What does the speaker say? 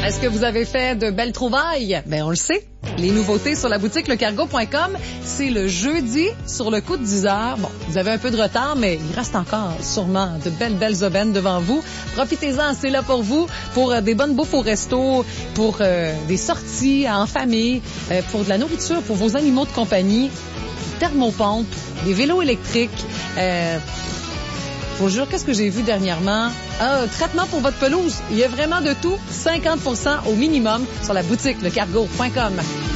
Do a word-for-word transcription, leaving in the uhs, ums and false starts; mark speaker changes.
Speaker 1: Est-ce que vous avez fait de belles trouvailles? Ben, on le sait. Les nouveautés sur la boutique lecargo point com, c'est le jeudi sur le coup de dix heures. Bon, vous avez un peu de retard, mais il reste encore sûrement de belles, belles aubaines devant vous. Profitez-en, c'est là pour vous, pour euh, des bonnes bouffes au resto, pour euh, des sorties en famille, euh, pour de la nourriture, pour vos animaux de compagnie, thermopompes, des vélos électriques, euh, je vous jure, qu'est-ce que j'ai vu dernièrement? Un traitement pour votre pelouse. Il y a vraiment de tout. cinquante pour cent au minimum sur la boutique lecargo point com.